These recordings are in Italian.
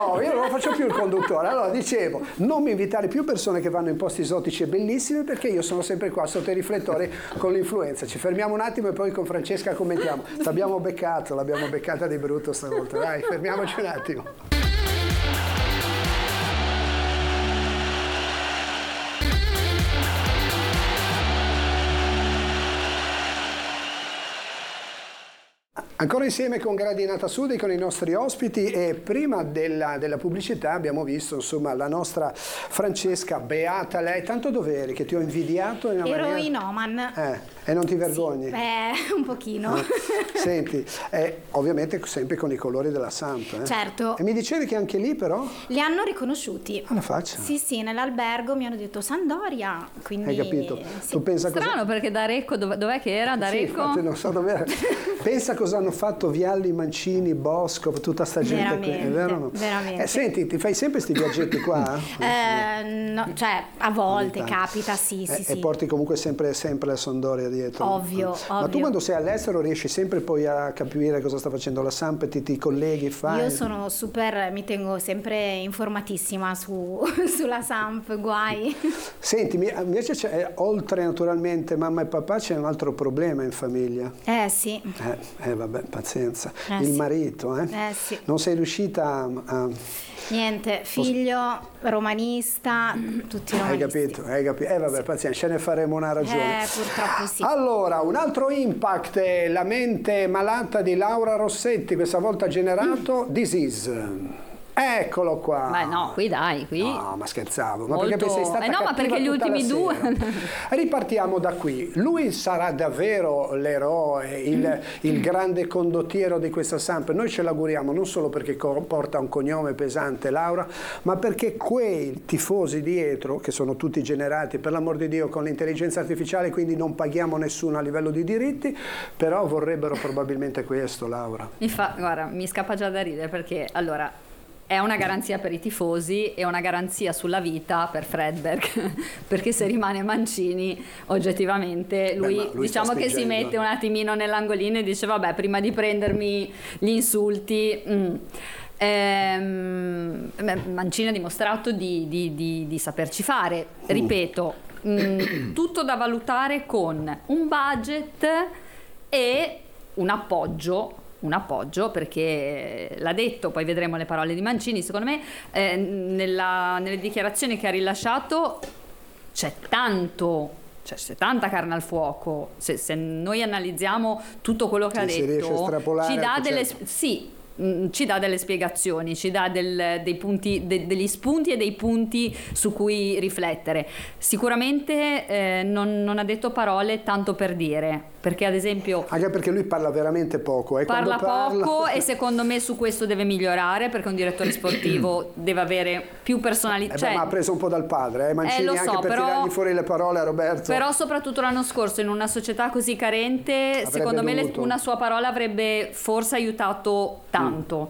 No, io non faccio più il conduttore. Allora dicevo, non mi invitare più persone che vanno in posti esotici e bellissimi, perché io sono sempre qua sotto i riflettori con l'influenza. Ci fermiamo un attimo e poi con Francesca commentiamo. L'abbiamo beccata di brutto stavolta. Dai, fermiamoci un attimo. Ancora insieme con Gradinata Sud e con i nostri ospiti, e prima della pubblicità abbiamo visto insomma la nostra Francesca, beata lei, tanto doveri che ti ho invidiato in una Ero maniera... in Oman. E non ti vergogni? Sì, un pochino. Senti, ovviamente sempre con i colori della Samp. Certo. E mi dicevi che anche lì però? Li hanno riconosciuti. Alla faccia? Sì, nell'albergo mi hanno detto Sandoria, quindi... Hai capito? Sì. Tu pensa Strano perché D'Arecco, dov'è che era D'Arecco? Sì, infatti non so dov'era. Pensa cosa hanno fatto Vialli, Mancini, Bosco, tutta sta gente qui, è vero o no? Veramente. Senti, ti fai sempre sti viaggetti qua? No, cioè a volte capita, sì. E porti comunque sempre la Sampdoria dietro. Ovvio. Ma tu quando sei all'estero riesci sempre poi a capire cosa sta facendo la Samp, ti colleghi, fai? Io sono mi tengo sempre informatissima sulla Samp, guai. Senti, invece oltre naturalmente mamma e papà c'è un altro problema in famiglia. Sì. Vabbè, pazienza. Il marito, sì. Non sei riuscita a... Niente, figlio romanista, tutti romanisti. Hai capito. Vabbè, pazienza, ce ne faremo una ragione. Purtroppo sì. Allora, un altro impact è la mente malata di Laura Rossetti, questa volta generato Disease. Eccolo qua. Beh no, qui. No, ma scherzavo. Ma Molto... perché sei stata no, ma perché gli ultimi due... Ripartiamo da qui. Lui sarà davvero l'eroe, il grande condottiero di questa Samp. Noi ce l'auguriamo non solo perché porta un cognome pesante, Laura, ma perché quei tifosi dietro, che sono tutti generati, per l'amor di Dio, con l'intelligenza artificiale, quindi non paghiamo nessuno a livello di diritti, però vorrebbero probabilmente questo, Laura. Guarda, mi scappa già da ridere perché, allora... È una garanzia per i tifosi e una garanzia sulla vita per Fredberg, perché se rimane Mancini oggettivamente lui diciamo che si mette un attimino nell'angolino e dice vabbè, prima di prendermi gli insulti... Mancini ha dimostrato di saperci fare, ripeto, tutto da valutare con un budget e un appoggio, perché l'ha detto, poi vedremo le parole di Mancini, secondo me nelle dichiarazioni che ha rilasciato c'è tanta carne al fuoco. Se noi analizziamo tutto quello che ha detto, ci dà delle spiegazioni, ci dà dei punti, degli spunti e dei punti su cui riflettere. Sicuramente non ha detto parole tanto per dire, perché ad esempio anche perché lui parla veramente poco, parla poco e secondo me su questo deve migliorare, perché un direttore sportivo deve avere più personalità. Ma ha preso un po' dal padre, Mancini, lo so, anche per tirargli fuori le parole a Roberto. Però soprattutto l'anno scorso in una società così carente secondo me una sua parola avrebbe forse aiutato tanto.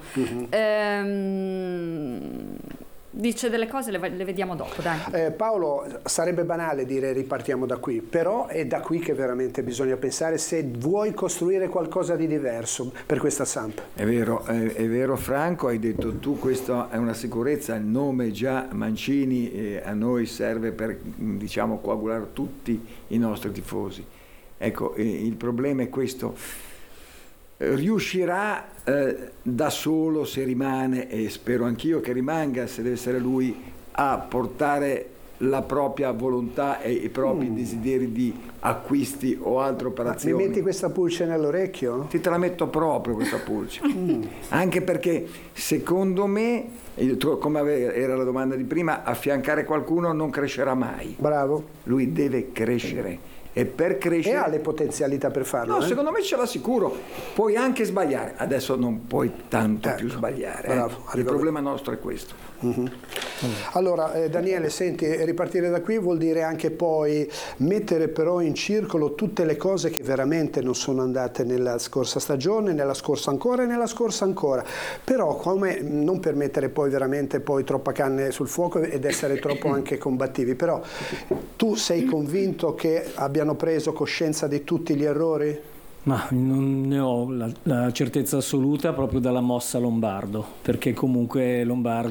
Dice delle cose, le vediamo dopo, dai. Paolo, sarebbe banale dire ripartiamo da qui, però è da qui che veramente bisogna pensare se vuoi costruire qualcosa di diverso per questa Samp. È vero Franco, hai detto tu, questa è una sicurezza, il nome già Mancini a noi serve per, diciamo, coagulare tutti i nostri tifosi. Ecco, il problema è questo. Riuscirà da solo, se rimane, e spero anch'io che rimanga, se deve essere lui, a portare la propria volontà e i propri desideri di acquisti o altre operazioni. Ma mi metti questa pulce nell'orecchio? Te la metto proprio questa pulce. Anche perché secondo me, come era la domanda di prima, affiancare qualcuno non crescerà mai. Bravo. Lui deve crescere. E per crescere... E ha le potenzialità per farlo? No, secondo me ce l'ha sicuro. Puoi anche sbagliare. Adesso non puoi tanto più sbagliare. Bravo, Il problema nostro è questo. Allora, Daniele, senti, ripartire da qui vuol dire anche poi mettere però in circolo tutte le cose che veramente non sono andate nella scorsa stagione, nella scorsa ancora e nella scorsa ancora. Però come non per mettere poi veramente troppa carne sul fuoco ed essere troppo anche combattivi. Però tu sei convinto che abbiano preso coscienza di tutti gli errori? Ma non ne ho la certezza assoluta proprio dalla mossa Lombardo, perché comunque Lombardo